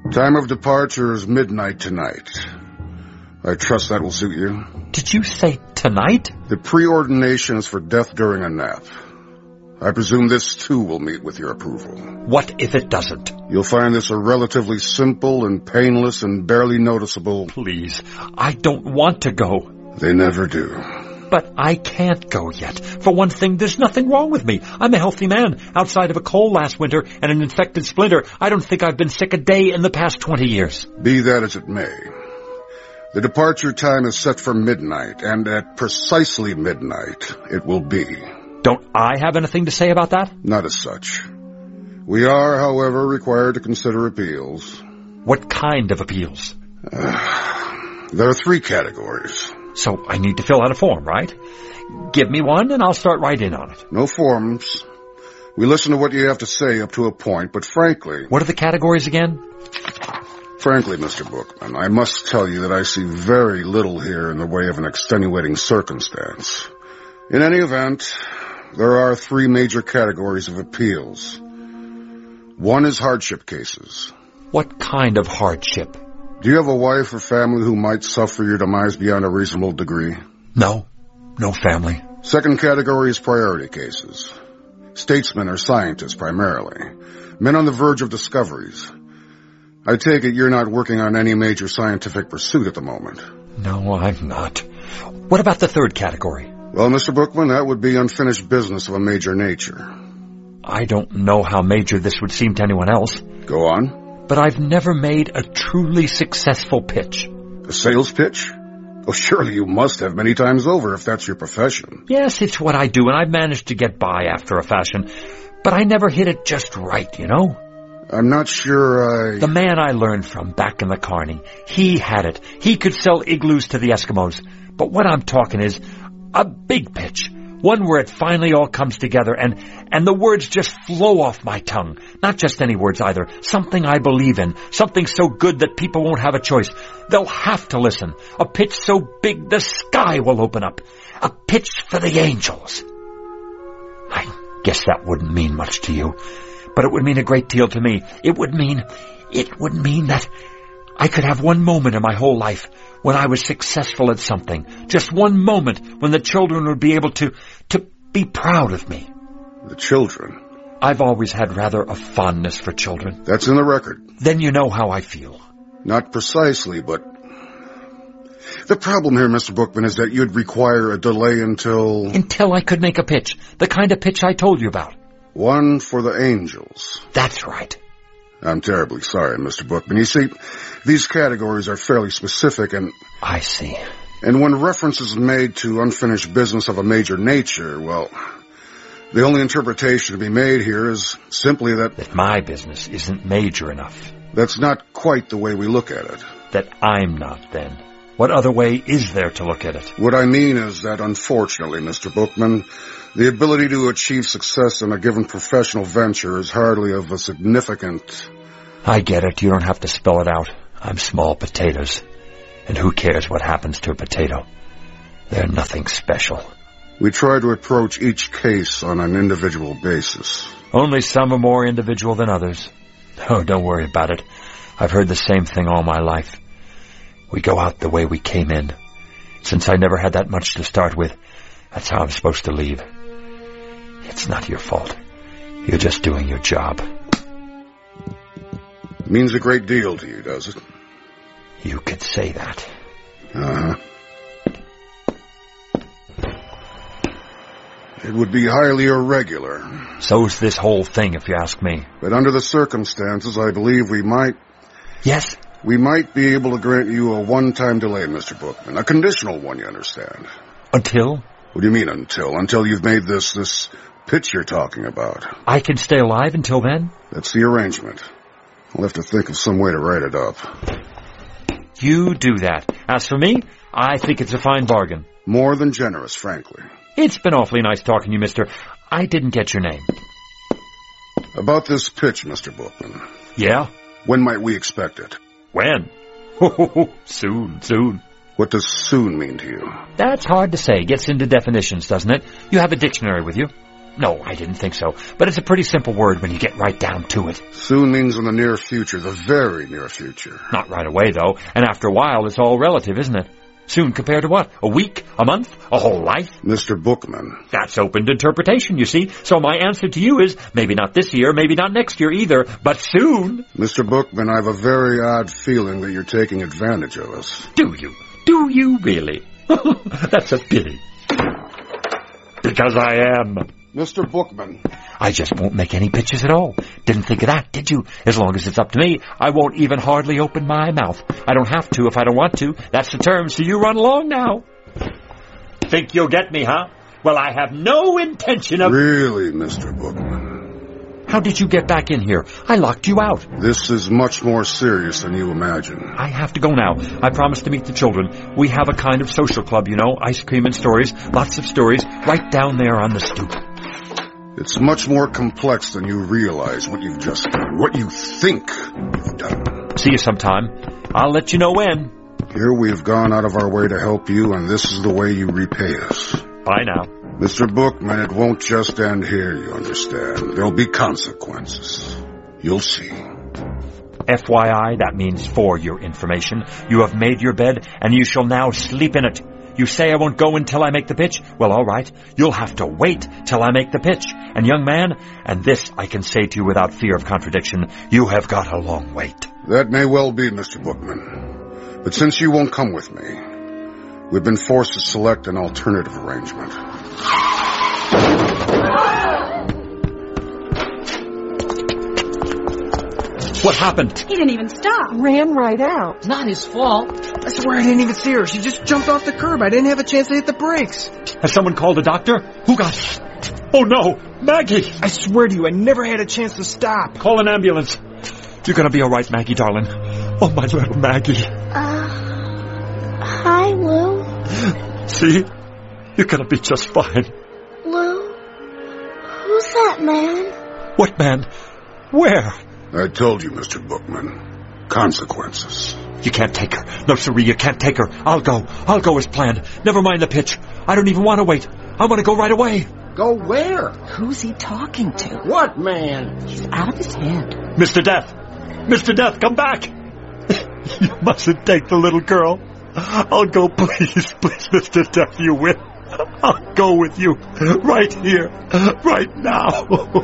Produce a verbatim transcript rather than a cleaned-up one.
Time of departure is midnight tonight. I trust that will suit you. Did you say tonight? The preordination is for death during a nap. I presume this, too, will meet with your approval. What if it doesn't? You'll find this a relatively simple and painless and barely noticeable... Please, I don't want to go. They never do. But I can't go yet. For one thing, there's nothing wrong with me. I'm a healthy man. Outside of a cold last winter and an infected splinter, I don't think I've been sick a day in the past twenty years. Be that as it may. The departure time is set for midnight, and at precisely midnight, it will be. Don't I have anything to say about that? Not as such. We are, however, required to consider appeals. What kind of appeals? Uh, there are three categories. So I need to fill out a form, right? Give me one and I'll start right in on it. No forms. We listen to what you have to say up to a point, but frankly... What are the categories again? Frankly, Mister Bookman, I must tell you that I see very little here in the way of an extenuating circumstance. In any event, there are three major categories of appeals. One is hardship cases. What kind of hardship? Do you have a wife or family who might suffer your demise beyond a reasonable degree? No. No family. Second category is priority cases. Statesmen or scientists, primarily. Men on the verge of discoveries. I take it you're not working on any major scientific pursuit at the moment. No, I'm not. What about the third category? Well, Mister Bookman, that would be unfinished business of a major nature. I don't know how major this would seem to anyone else. Go on. But I've never made a truly successful pitch. A sales pitch? Oh, surely you must have many times over if that's your profession. Yes, it's what I do, and I've managed to get by after a fashion. But I never hit it just right, you know? I'm not sure I... The man I learned from back in the Carney, he had it. He could sell igloos to the Eskimos. But what I'm talking is a big pitch. One where it finally all comes together and, and the words just flow off my tongue. Not just any words either. Something I believe in. Something so good that people won't have a choice. They'll have to listen. A pitch so big the sky will open up. A pitch for the angels. I guess that wouldn't mean much to you. But it would mean a great deal to me. It would mean, it would mean that I could have one moment in my whole life when I was successful at something. Just one moment when the children would be able to, to be proud of me. The children? I've always had rather a fondness for children. That's in the record. Then you know how I feel. Not precisely, but... The problem here, Mister Bookman, is that you'd require a delay until... Until I could make a pitch. The kind of pitch I told you about. One for the angels. That's right. I'm terribly sorry, Mister Bookman. You see, these categories are fairly specific and... I see. And when reference is made to unfinished business of a major nature, well, the only interpretation to be made here is simply that... That my business isn't major enough. That's not quite the way we look at it. That I'm not, then. What other way is there to look at it? What I mean is that, unfortunately, Mister Bookman, the ability to achieve success in a given professional venture is hardly of a significant... I get it. You don't have to spell it out. I'm small potatoes. And who cares what happens to a potato? They're nothing special. We try to approach each case on an individual basis. Only some are more individual than others. Oh, don't worry about it. I've heard the same thing all my life. We go out the way we came in. Since I never had that much to start with, that's how I'm supposed to leave. It's not your fault. You're just doing your job. Means a great deal to you, does it? You could say that. Uh-huh. It would be highly irregular. So's this whole thing, if you ask me. But under the circumstances, I believe we might... Yes? We might be able to grant you a one-time delay, Mister Bookman. A conditional one, you understand. Until? What do you mean, until? Until you've made this, this pitch you're talking about. I can stay alive until then? That's the arrangement. I'll have to think of some way to write it up. You do that. As for me, I think it's a fine bargain. More than generous, frankly. It's been awfully nice talking to you, mister. I didn't get your name. About this pitch, Mister Bookman. Yeah? When might we expect it? When? Soon, soon. What does soon mean to you? That's hard to say. Gets into definitions, doesn't it? You have a dictionary with you. No, I didn't think so. But it's a pretty simple word when you get right down to it. Soon means in the near future, the very near future. Not right away, though. And after a while, it's all relative, isn't it? Soon compared to what? A week? A month? A whole life? Mister Bookman. That's open to interpretation, you see. So my answer to you is, maybe not this year, maybe not next year either, but soon. Mister Bookman, I have a very odd feeling that you're taking advantage of us. Do you? Do you really? That's a pity. Because I am. Mister Bookman. I just won't make any pitches at all. Didn't think of that, did you? As long as it's up to me, I won't even hardly open my mouth. I don't have to if I don't want to. That's the term, so you run along now. Think you'll get me, huh? Well, I have no intention of... Really, Mister Bookman? How did you get back in here? I locked you out. This is much more serious than you imagine. I have to go now. I promised to meet the children. We have a kind of social club, you know, ice cream and stories, lots of stories, right down there on the stoop. It's much more complex than you realize what you've just done, what you think you've done. See you sometime. I'll let you know when. Here we have gone out of our way to help you, and this is the way you repay us. Bye now. Mister Bookman, it won't just end here, you understand. There'll be consequences. You'll see. F Y I, that means for your information. You have made your bed, and you shall now sleep in it. You say I won't go until I make the pitch? Well, all right. You'll have to wait till I make the pitch. And young man, and this I can say to you without fear of contradiction, you have got a long wait. That may well be, Mister Bookman. But since you won't come with me, we've been forced to select an alternative arrangement. What happened? He didn't even stop. Ran right out. Not his fault. I swear I didn't even see her. She just jumped off the curb. I didn't have a chance to hit the brakes. Has someone called a doctor? Who got it? Oh, no. Maggie! I swear to you, I never had a chance to stop. Call an ambulance. You're gonna be all right, Maggie, darling. Oh, my little Maggie. Uh, hi, Lou. See? You're gonna be just fine. Lou? Who's that man? What man? Where? I told you, Mister Bookman. Consequences. You can't take her. No, siree, you can't take her. I'll go. I'll go as planned. Never mind the pitch. I don't even want to wait. I want to go right away. Go where? Who's he talking to? What man? He's out of his head. Mister Death! Mister Death, come back! You mustn't take the little girl. I'll go, please, please, Mister Death, you will. I'll go with you. Right here. Right now.